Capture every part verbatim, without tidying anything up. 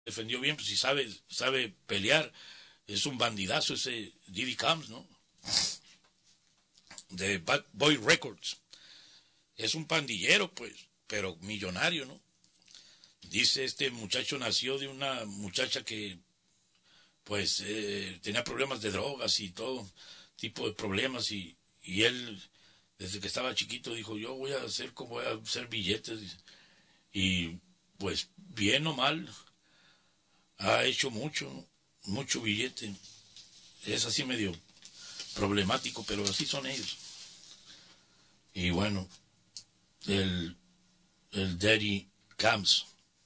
defendió bien, pues si sabe, sabe pelear. Es un bandidazo ese Diddy Combs, ¿no? De Bad Boy Records. Es un pandillero, pues, pero millonario, ¿no? Dice, este muchacho nació de una muchacha que, pues, eh, tenía problemas de drogas y todo tipo de problemas, y, y él, desde que estaba chiquito, dijo, yo voy a hacer como voy a hacer billetes, y, pues, bien o mal, ha hecho mucho, mucho billete. Es así medio problemático, pero así son ellos. Y bueno, el, el Daddy Combs,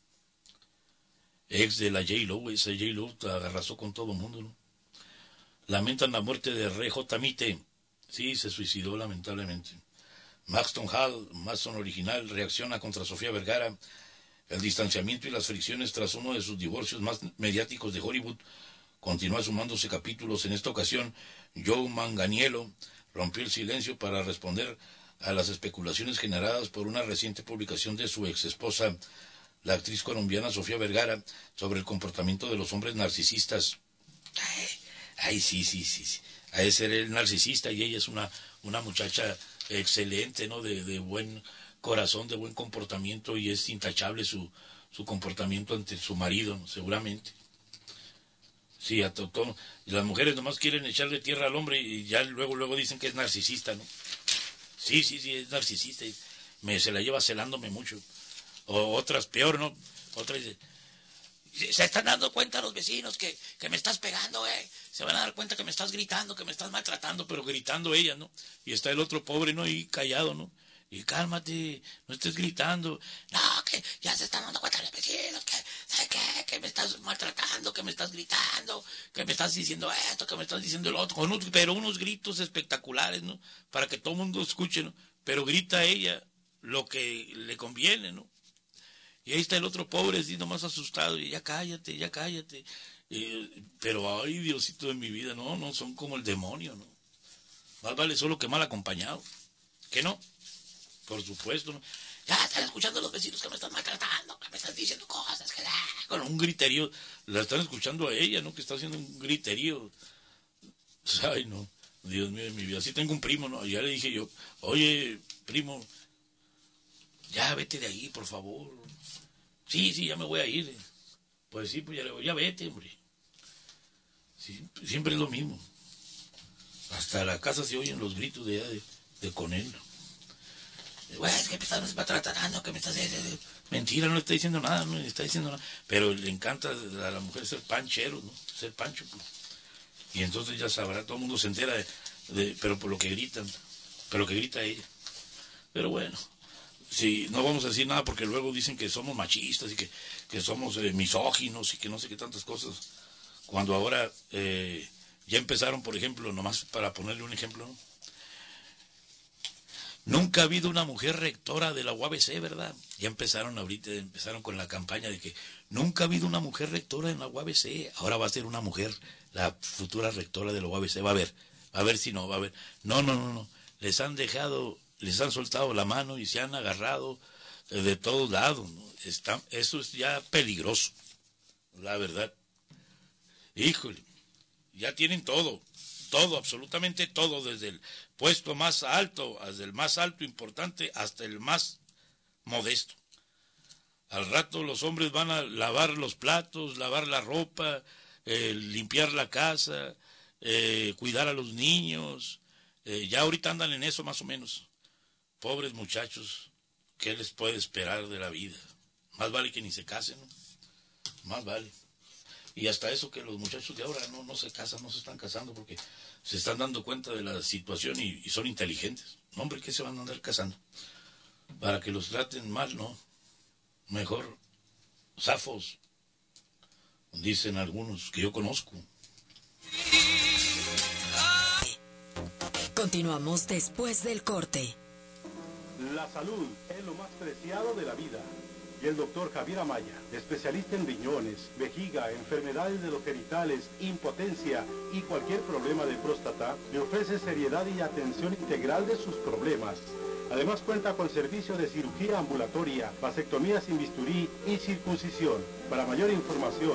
ex de la J-Lo, esa J-Lo arrasó con todo el mundo, ¿no? Lamentan la muerte de R J. Mite. Sí, se suicidó lamentablemente. Maxton Hall, Maxton original, reacciona contra Sofía Vergara. El distanciamiento y las fricciones tras uno de sus divorcios más mediáticos de Hollywood continúa sumándose capítulos. En esta ocasión, Joe Manganiello rompió el silencio para responder a las especulaciones generadas por una reciente publicación de su ex esposa, la actriz colombiana Sofía Vergara, sobre el comportamiento de los hombres narcisistas. Ay, ay sí, sí, sí, sí. A ese ser el narcisista, y ella es una, una muchacha excelente, ¿no? De, de buen corazón, de buen comportamiento, y es intachable su, su comportamiento ante su marido, ¿no? Seguramente. Sí, a todo. Y las mujeres nomás quieren echarle tierra al hombre y ya luego, luego dicen que es narcisista, ¿no? Sí, sí, sí, es narcisista. Y me, se la lleva celándome mucho. O otras, peor, ¿no? Otras dice, se están dando cuenta los vecinos que, que me estás pegando, eh. Se van a dar cuenta que me estás gritando, que me estás maltratando, pero gritando ella, ¿no? Y está el otro pobre, ¿no? Y callado, ¿no? Y cálmate, no estés gritando. No, que ya se están dando cuenta los vecinos, que, ¿sabes qué? Que me estás maltratando, que me estás gritando, que me estás diciendo esto, que me estás diciendo lo otro. Con unos, pero unos gritos espectaculares, ¿no? Para que todo el mundo escuche, ¿no? Pero grita ella lo que le conviene, ¿no? Y ahí está el otro pobre, así nomás asustado, y ya cállate, ya cállate. Eh, pero, ay, Diosito de mi vida, no, no, son como el demonio, ¿no? Más vale solo que mal acompañado. ¿Qué no? Por supuesto, ¿no? Ya están escuchando los vecinos que me están maltratando, que me están diciendo cosas, que... Con un griterío, la están escuchando a ella, ¿no? Que está haciendo un griterío. Ay, no, Dios mío de mi vida. Sí tengo un primo, ¿no? Ya le dije yo, oye, primo, ya vete de ahí, por favor. Sí, sí, ya me voy a ir. Pues sí, pues ya, ya vete, hombre. Sí, siempre es lo mismo. Hasta la casa se oyen los gritos de, de, de con él. Güey, es que me estás maltratando, que me estás... Mentira, no le está diciendo nada, no le está diciendo nada. Pero le encanta a la mujer ser panchero, ¿no? Ser pancho, pues. Y entonces ya sabrá, todo el mundo se entera de, de... Pero por lo que gritan, pero lo que grita ella. Pero bueno... Sí, no vamos a decir nada porque luego dicen que somos machistas y que, que somos eh, misóginos y que no sé qué tantas cosas. Cuando ahora eh, ya empezaron, por ejemplo, nomás para ponerle un ejemplo, ¿no? Nunca ha habido una mujer rectora de la U A B C, ¿verdad? Ya empezaron ahorita, empezaron con la campaña de que nunca ha habido una mujer rectora en la U A B C. Ahora va a ser una mujer, la futura rectora de la U A B C. Va a ver, a ver si no, va a ver. No, no, no, no. Les han dejado... les han soltado la mano y se han agarrado de todos lados, ¿no? Está, eso es ya peligroso, la verdad. Híjole, ya tienen todo, todo, absolutamente todo, desde el puesto más alto, desde el más alto importante hasta el más modesto. Al rato los hombres van a lavar los platos, lavar la ropa, eh, limpiar la casa, eh, cuidar a los niños. Eh, ya ahorita andan en eso más o menos. Pobres muchachos, ¿qué les puede esperar de la vida? Más vale que ni se casen, ¿no? Más vale. Y hasta eso que los muchachos de ahora no, no se casan, no se están casando porque se están dando cuenta de la situación y, y son inteligentes. No, hombre, ¿qué se van a andar casando? Para que los traten mal, ¿no? Mejor zafos, dicen algunos que yo conozco. Continuamos después del corte. La salud es lo más preciado de la vida. Y el doctor Javier Amaya, especialista en riñones, vejiga, enfermedades de los genitales, impotencia y cualquier problema de próstata, le ofrece seriedad y atención integral de sus problemas. Además cuenta con servicio de cirugía ambulatoria, vasectomía sin bisturí y circuncisión. Para mayor información,